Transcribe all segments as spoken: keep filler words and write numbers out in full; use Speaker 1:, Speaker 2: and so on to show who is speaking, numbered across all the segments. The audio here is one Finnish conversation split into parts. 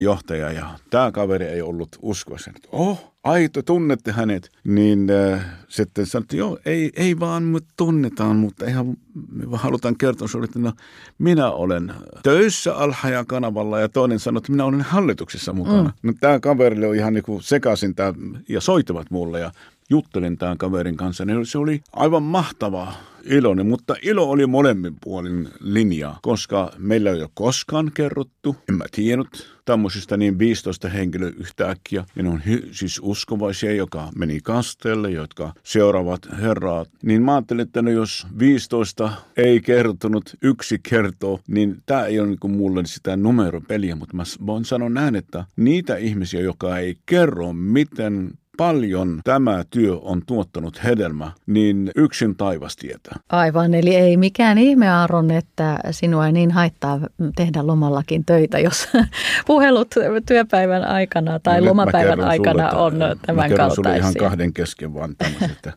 Speaker 1: johtaja ja tämä kaveri ei ollut uskoisen. Oh, aito, tunnette hänet. Niin äh, sitten sanottiin, joo, ei, ei vaan me tunnetaan, mutta ihan me halutaan kertoa sinulle, että no, minä olen töissä Al-Haya kanavalla ja toinen sanoi, että minä olen hallituksessa mukana. Mm. No, tämä kaveri oli ihan niin kuin sekaisin tää, ja soittavat mulle ja juttelin tämän kaverin kanssa, niin se oli aivan mahtava iloinen, mutta ilo oli molemmin puolin linjaa, koska meillä ei ole koskaan kerrottu, en mä tiennyt tämmöisistä niin viisitoista henkilöä yhtäkkiä, ja ne on hy- siis uskovaisia, joka meni kasteelle, jotka seuraavat Herraa, niin mä ajattelin, että no jos viisitoista ei kertonut, yksi kertoo, niin tämä ei ole niin kuin mulle sitä numeropeliä, mutta mä voin sanoa näin, että niitä ihmisiä, jotka ei kerro, miten paljon tämä työ on tuottanut hedelmä, niin yksin taivas tietää.
Speaker 2: Aivan, eli ei mikään ihme, Aaron, että sinua ei niin haittaa tehdä lomallakin töitä, jos puhelut työpäivän aikana tai no, lomapäivän aikana sulle, on tämän kaltaisia. Mä kerron
Speaker 1: ihan kahden kesken vaan tämmöiset, että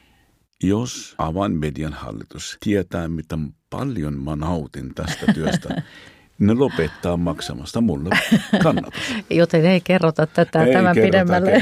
Speaker 1: jos Avainmedian hallitus tietää, mitä paljon mä nautin tästä työstä, ne lopettaa maksamasta mulle kannatus.
Speaker 2: Joten ei kerrota tätä ei tämän kerrota pidemmälle.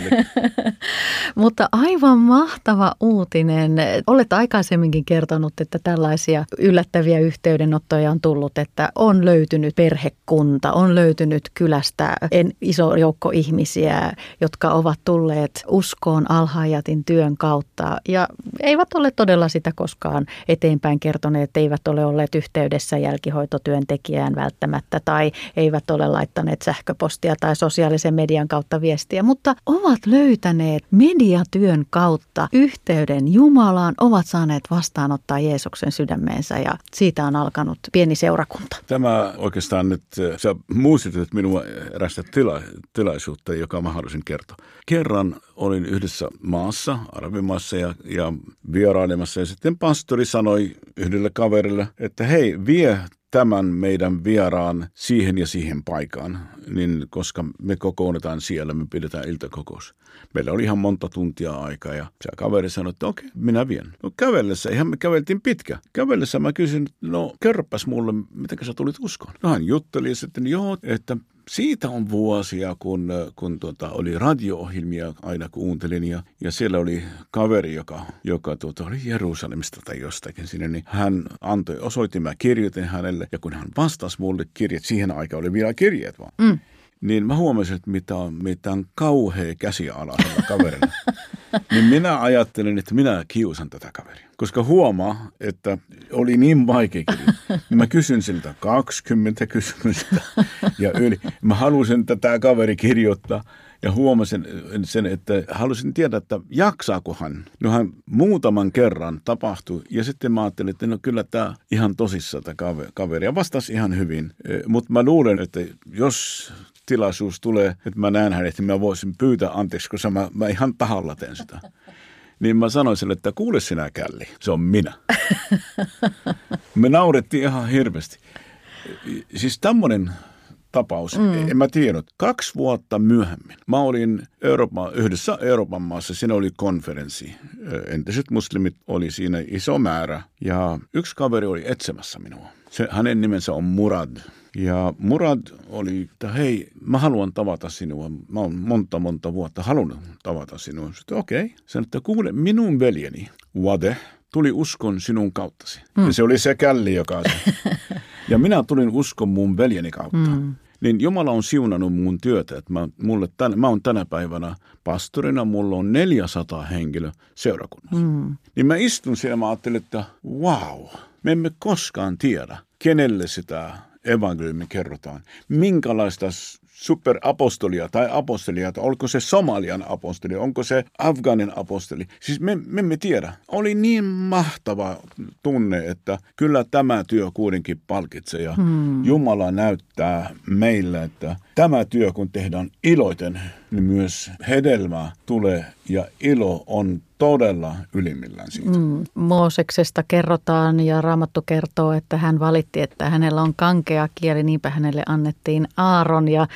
Speaker 2: Mutta aivan mahtava uutinen. Olet aikaisemminkin kertonut, että tällaisia yllättäviä yhteydenottoja on tullut, että on löytynyt perhekunta, on löytynyt kylästä en iso joukko ihmisiä, jotka ovat tulleet uskoon Al-Hayatin työn kautta. Ja eivät ole todella sitä koskaan eteenpäin kertoneet, eivät ole olleet yhteydessä jälkihoitotyöntekijään välttämättä. Tai eivät ole laittaneet sähköpostia tai sosiaalisen median kautta viestiä, mutta ovat löytäneet mediatyön kautta yhteyden Jumalaan, ovat saaneet vastaanottaa Jeesuksen sydämeensä ja siitä on alkanut pieni seurakunta.
Speaker 1: Tämä oikeastaan nyt, sä muistutit minua erästä tila, tilaisuutta, joka mä halusin kertoa. Kerran olin yhdessä maassa, arabimaassa ja, ja vierailemassa ja sitten pastori sanoi yhdelle kaverille, että hei, vie tämän meidän vieraan siihen ja siihen paikkaan, niin koska me kokoonnetaan siellä, me pidetään iltakokous. Meillä oli ihan monta tuntia aikaa ja se kaveri sanoi, että okei, minä vien. No kävellessä, ihan me käveltiin pitkä. Kävellessä mä kysyin, no kerropas mulle, miten sä tulit uskoon. No hän jutteli ja sitten, joo, että siitä on vuosia, kun, kun tuota, oli radio-ohjelmia aina kuuntelin ja, ja siellä oli kaveri, joka, joka tuota, oli Jerusalemista tai jostakin sinne, niin hän antoi osoitin, mä kirjoitin hänelle ja kun hän vastasi mulle kirjat, siihen aikaan oli vielä kirjeet vaan, mm. niin mä huomasin, että mitä on, mitä on kauhea käsiala kaverilla. Niin minä ajattelin, että minä kiusan tätä kaveria, koska huomaa, että oli niin vaikea kirjoittaa. Mä kysyn siltä kaksikymmentä kysymystä ja yli. Mä halusin tätä kaveri kirjoittaa ja huomasin sen, että halusin tietää, että jaksaako hän. No hän muutaman kerran tapahtui ja sitten mä ajattelin, että no kyllä tämä ihan tosissaan tämä kaveri ja vastasi ihan hyvin. Mutta mä luulen, että jos tilaisuus tulee, että mä näen hänet, että mä voisin pyytää anteeksi, koska mä, mä ihan tahalla teen sitä. Niin mä sanoin sille, että kuule sinä Källi, se on minä. Me naurettiin ihan hirveästi. Siis tämmöinen tapaus, mm. en mä tiennyt. Kaksi vuotta myöhemmin mä olin Euroopan, yhdessä Euroopan maassa, siinä oli konferenssi. Entiset muslimit oli siinä iso määrä ja yksi kaveri oli etsimässä minua. Se, hänen nimensä on Murad. Ja Murad oli, että hei, mä haluan tavata sinua. Mä oon monta, monta vuotta halunnut tavata sinua. Sitten okei. Okay. Sanoin, että kuule, minun veljeni, Wade, tuli uskon sinun kauttasi. Mm. Ja se oli se Källi, joka se. Ja minä tulin uskon mun veljeni kautta. Mm. Niin Jumala on siunannut mun työtä. Että mä, mulle tän, mä oon tänä päivänä pastorina, mulla on neljäsataa henkilöä seurakunnassa. Mm. Niin mä istun siellä ja mä ajattelin, että wow, me emme koskaan tiedä, kenelle sitä evankeliumi kerrotaan. Minkälaista superapostolia tai apostolia, oliko se Somalian apostoli, onko se Afganin apostoli. Siis me, me emme tiedä. Oli niin mahtava tunne, että kyllä tämä työ kuitenkin palkitsee ja hmm. Jumala näyttää meille, että tämä työ kun tehdään iloiten, niin myös hedelmää tulee ja ilo on todella ylimmillään siitä. Mm,
Speaker 2: Mooseksesta kerrotaan ja Raamattu kertoo, että hän valitti, että hänellä on kankea kieli, niinpä hänelle annettiin Aaron. Ja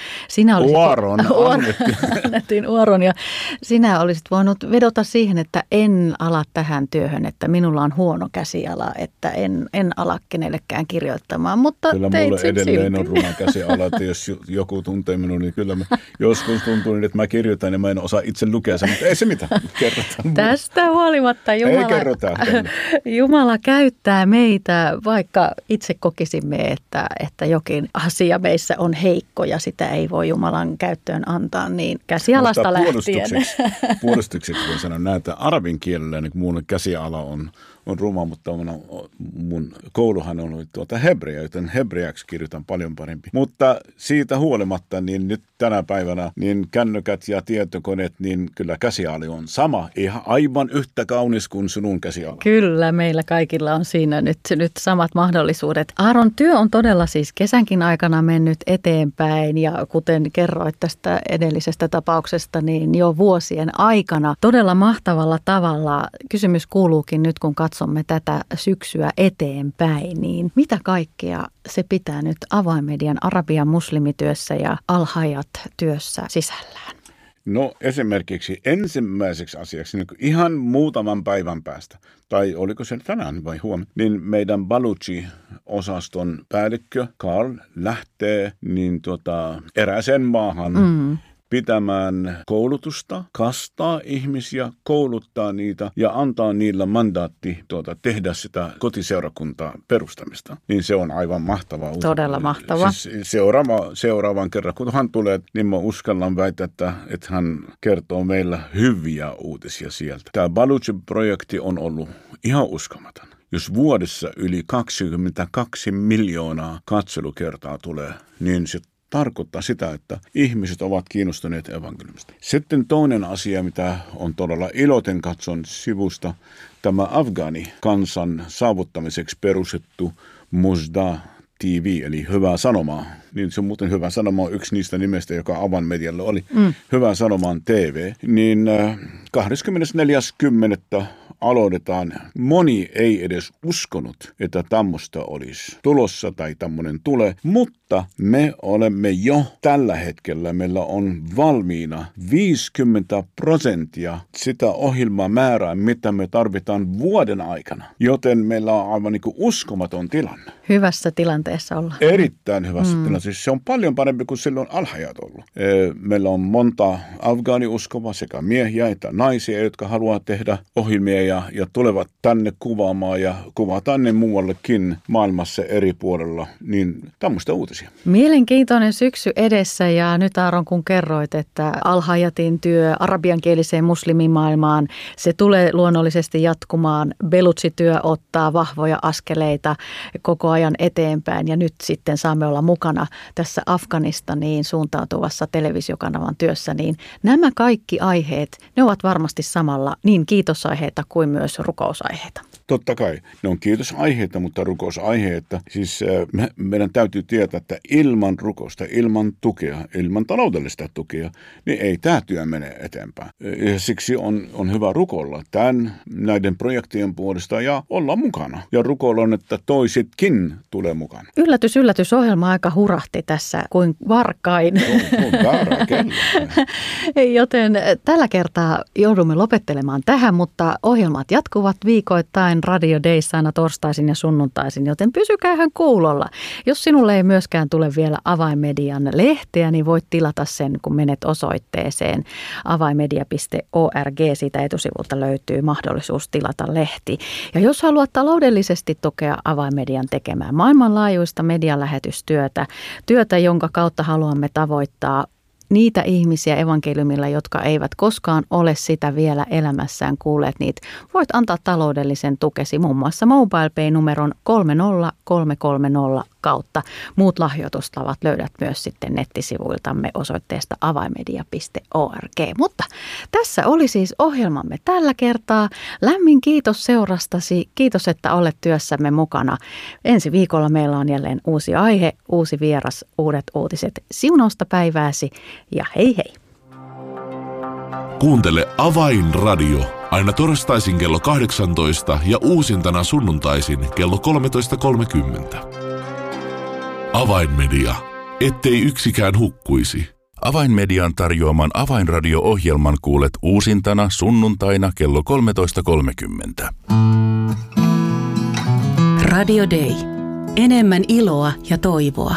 Speaker 2: sinä olisit...
Speaker 1: Uaron annettiin.
Speaker 2: annettiin Uaron ja sinä olisit voinut vedota siihen, että en ala tähän työhön, että minulla on huono käsiala, että en, en ala kenellekään kirjoittamaan, mutta
Speaker 1: kyllä
Speaker 2: teit
Speaker 1: mulle
Speaker 2: sen
Speaker 1: edelleen
Speaker 2: silti.
Speaker 1: on ruma käsiala, että jos joku tuntee minun, niin kyllä mä joskus tuntuu niin, että mä kirjoitan ja mä en osaa itse lukea sen, mutta ei se mitään, kerrotaan.
Speaker 2: Tästä huolimatta Jumala,
Speaker 1: ei kerrota.
Speaker 2: Jumala käyttää meitä, vaikka itse kokisimme, että, että jokin asia meissä on heikko ja sitä ei voi Jumalan käyttöön antaa, niin käsialasta lähtien.
Speaker 1: Puolustukseksi, puolustukseksi voin sanoa näin, että arabin kielellä niin mun käsiala on, on ruma, mutta mun, mun kouluhan on tuota hebrea, joten hebreaksi kirjoitan paljon parempi. Mutta siitä huolimatta, niin nyt tänä päivänä niin kännykät ja tietokoneet, niin kyllä käsiali on sama, ihan aivan yhtä kaunis kuin sinun käsiala.
Speaker 2: Kyllä, meillä kaikilla on siinä nyt, nyt samat mahdollisuudet. Aaron, työ on todella siis kesänkin aikana mennyt eteenpäin ja kuten kerroit tästä edellisestä tapauksesta, niin jo vuosien aikana todella mahtavalla tavalla. Kysymys kuuluukin nyt, kun katsomme tätä syksyä eteenpäin, niin mitä kaikkea se pitää nyt avainmedian arabian muslimityössä ja Al-Hayat-työssä sisällään?
Speaker 1: No esimerkiksi ensimmäiseksi asiaksi niin ihan muutaman päivän päästä, tai oliko se tänään vai huomenna, niin meidän Baluchi-osaston päällikkö Karl lähtee niin tuota, erääseen maahan mm. pitämään koulutusta, kastaa ihmisiä, kouluttaa niitä ja antaa niillä mandaatti tuota, tehdä sitä kotiseurakuntaa perustamista. Niin se on aivan mahtavaa.
Speaker 2: Todella mahtavaa.
Speaker 1: Siis seuraava, seuraavan kerran, kun hän tulee, niin mä uskallan väittää, että, että hän kertoo meillä hyviä uutisia sieltä. Tämä Baluchi-projekti on ollut ihan uskomaton. Jos vuodessa yli kaksikymmentäkaksi miljoonaa katselukertaa tulee, niin se tarkoittaa sitä, että ihmiset ovat kiinnostuneet evankeliumista. Sitten toinen asia, mitä on todella iloten katson sivusta, tämä Afgaani-kansan saavuttamiseksi perustettu Muzda T V, eli Hyvää Sanomaa. Niin se on muuten Hyvä Sanoma on yksi niistä nimestä, joka Avan-medialla oli. Mm. Hyvää Sanomaan T V. Niin kahdeskymmenesneljäs kymmenettä aloitetaan. Moni ei edes uskonut, että tämmöistä olisi tulossa tai tämmöinen tulee, mutta me olemme jo tällä hetkellä, meillä on valmiina viisikymmentä prosenttia sitä ohjelmamäärää, mitä me tarvitaan vuoden aikana. Joten meillä on aivan niin kuin uskomaton tilanne.
Speaker 2: Hyvässä tilanteessa olla.
Speaker 1: Erittäin hyvässä
Speaker 2: mm.
Speaker 1: tilanteessa. Se on paljon parempi kuin silloin Al-Hayat ollut. Meillä on monta afgaaniuskovaa, sekä miehiä että naisia, jotka haluaa tehdä ohjelmia ja, ja tulevat tänne kuvaamaan ja kuvataan ne muuallekin maailmassa eri puolella. Niin tämmöistä uutisia.
Speaker 2: Mielenkiintoinen syksy edessä ja nyt Aaron, kun kerroit, että Al-Hayatin työ arabiankieliseen muslimimaailmaan, se tulee luonnollisesti jatkumaan. Baluchi-työ ottaa vahvoja askeleita koko ajan eteenpäin ja nyt sitten saamme olla mukana tässä Afganistaniin suuntautuvassa televisiokanavan työssä, niin nämä kaikki aiheet, ne ovat varmasti samalla niin kiitosaiheita kuin myös rukousaiheita.
Speaker 1: Totta kai. Ne on kiitosaiheita, mutta rukousaiheita. Siis me, meidän täytyy tietää, että ilman rukousta, ilman tukea, ilman taloudellista tukea, niin ei tämä työ mene eteenpäin. Ja siksi on, on hyvä rukoilla tämän näiden projektien puolesta ja olla mukana. Ja rukoilla, että toisetkin tulee mukaan.
Speaker 2: Yllätys, yllätys. Ohjelma aika hurahti tässä kuin varkain.
Speaker 1: On, on väärä kello.
Speaker 2: Joten tällä kertaa joudumme lopettelemaan tähän, mutta ohjelmat jatkuvat viikoittain Radio Days aina torstaisin ja sunnuntaisin, joten pysykäähän kuulolla. Jos sinulle ei myöskään tule vielä Avainmedian lehteä, niin voit tilata sen, kun menet osoitteeseen avainmedia piste org. Siitä etusivulta löytyy mahdollisuus tilata lehti. Ja jos haluat taloudellisesti tukea Avainmedian tekemään maailmanlaajuista medialähetystyötä, työtä, jonka kautta haluamme tavoittaa niitä ihmisiä evankeliumilla, jotka eivät koskaan ole sitä vielä elämässään kuulleet niitä, voit antaa taloudellisen tukesi muun muassa MobilePay-numeron kolme nolla kolme kolme nolla kautta. Muut lahjoitustavat löydät myös sitten nettisivuiltamme osoitteesta avainmedia piste org. Mutta tässä oli siis ohjelmamme tällä kertaa. Lämmin kiitos seurastasi. Kiitos, että olet työssämme mukana. Ensi viikolla meillä on jälleen uusi aihe, uusi vieras, uudet uutiset. Siunausta päivääsi ja hei hei!
Speaker 3: Kuuntele Avainradio aina torstaisin kello kahdeksantoista ja uusintana sunnuntaisin kello kolmetoista kolmekymmentä. Avainmedia. ettei yksikään hukkuisi. Avainmedian tarjoaman Avainradio-ohjelman kuulet uusintana sunnuntaina kello kolmetoista kolmekymmentä.
Speaker 4: Radio Day. Enemmän iloa ja toivoa.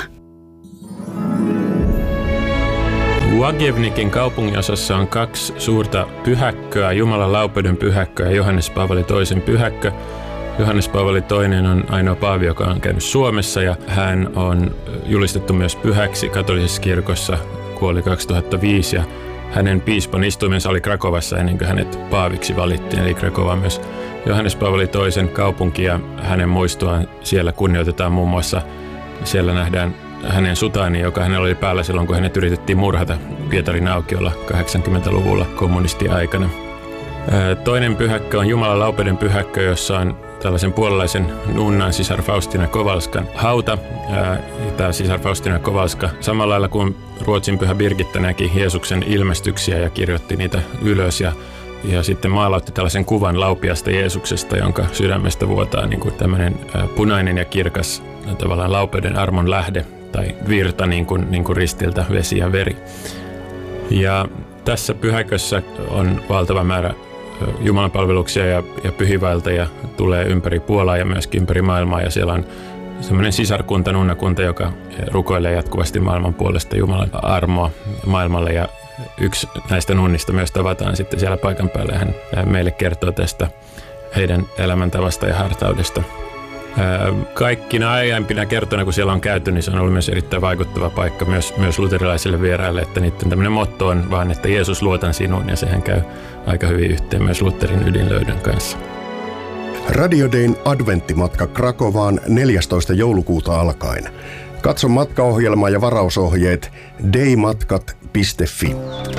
Speaker 5: Łagiewniki kaupunginosassa on kaksi suurta pyhäkköä, Jumalan laupeuden pyhäkkö ja Johannes Paavali toisen pyhäkkö. Johannes Paavali toinen on ainoa paavi, joka on käynyt Suomessa, ja hän on julistettu myös pyhäksi katolisessa kirkossa, kuoli kaksituhattaviisi, ja hänen piispan istuimensa oli Krakovassa ennen kuin hänet paaviksi valittiin, eli Krakova myös Johannes Paavali toisen kaupunki, ja hänen muistoaan siellä kunnioitetaan muun muassa, siellä nähdään hänen sutaani, joka hänellä oli päällä silloin, kun hänet yritettiin murhata Pietarin aukiolla kahdeksankymmentäluvulla kommunistiaikana. Toinen pyhäkkö on Jumalan laupeuden pyhäkkö, jossa on tällaisen puolalaisen nunnan sisar Faustina Kowalskan hauta. Tämä sisar Faustina Kowalska samalla lailla kuin Ruotsin pyhä Birgitta näki Jeesuksen ilmestyksiä ja kirjoitti niitä ylös ja, ja sitten maalautti tällaisen kuvan laupiasta Jeesuksesta, jonka sydämestä vuotaa niin kuin tämmöinen punainen ja kirkas tavallaan laupeuden armon lähde tai virta niin kuin, niin kuin ristiltä vesi ja veri. Ja tässä pyhäkössä on valtava määrä jumalanpalveluksia ja, ja pyhiinvaeltajia tulee ympäri Puolaa ja myöskin ympäri maailmaa, ja siellä on semmoinen sisarkunta, nunnakunta, joka rukoilee jatkuvasti maailman puolesta Jumalan armoa maailmalle, ja yksi näistä nunnista myös tavataan sitten siellä paikan päällä, ja hän meille kertoo tästä heidän elämäntavasta ja hartaudesta. Kaikkina aiempina kertoina, kun siellä on käyty, niin se on ollut myös erittäin vaikuttava paikka myös, myös luterilaisille vieraille, että niiden tämmöinen motto on vaan, että Jeesus, luotan sinuun, ja sehän käy aika hyvin yhteen myös Lutherin ydinlöydön kanssa.
Speaker 6: Radio Dayn adventtimatka Krakovaan neljästoista joulukuuta alkaen. Katso matkaohjelma ja varausohjeet daymatkat piste fi.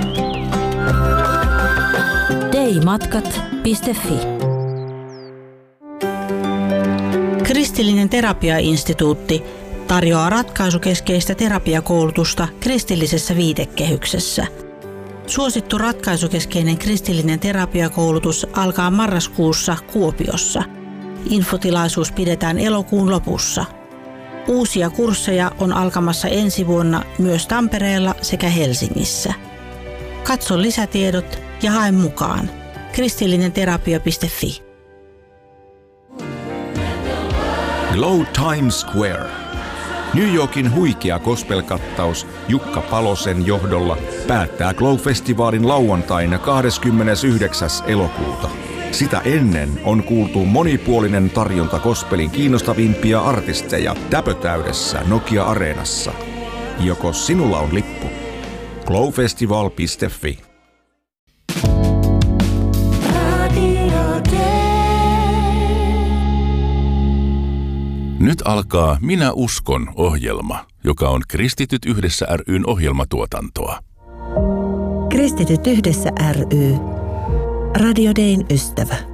Speaker 4: daymatkat piste fi.
Speaker 7: Kristillinen terapiainstituutti tarjoaa ratkaisukeskeistä terapiakoulutusta kristillisessä viitekehyksessä. Suosittu ratkaisukeskeinen kristillinen terapiakoulutus alkaa marraskuussa Kuopiossa. Infotilaisuus pidetään elokuun lopussa. Uusia kursseja on alkamassa ensi vuonna myös Tampereella sekä Helsingissä. Katso lisätiedot ja hae mukaan. kristillinenterapia piste fi.
Speaker 8: Glow Times Square. New Yorkin huikea gospel-kattaus Jukka Palosen johdolla päättää Glow-festivaalin lauantaina kahdeskymmenesyhdeksäs elokuuta. Sitä ennen on kuultu monipuolinen tarjonta gospelin kiinnostavimpia artisteja täpötäydessä Nokia-areenassa. Joko sinulla on lippu? glowfestival piste fi.
Speaker 3: Nyt alkaa Minä uskon -ohjelma, joka on Kristityt yhdessä ry:n ohjelmatuotantoa.
Speaker 9: Kristityt yhdessä ry. Radio Dayn ystävä.